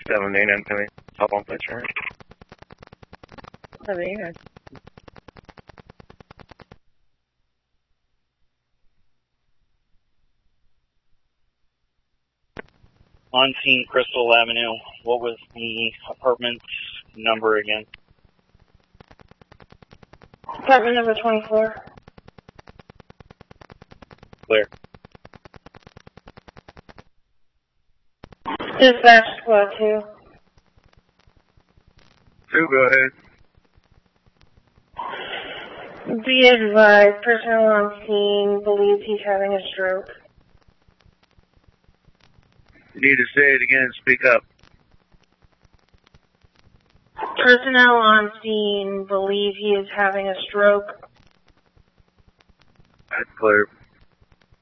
279 coming. Top on picture. 79. On scene, Crystal Avenue. What was the apartment number again? Apartment number 24. Clear. Dispatch squad 2. 2, go ahead. Be advised, personnel on scene believes he's having a stroke. You need to say it again and speak up. Personnel on scene believe he is having a stroke. That's clear.